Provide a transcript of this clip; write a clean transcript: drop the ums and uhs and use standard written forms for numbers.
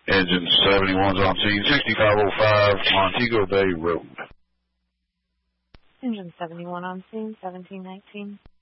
Engine 71's on scene, 6505 Montego Bay Road. Engine 71 on scene, 1719.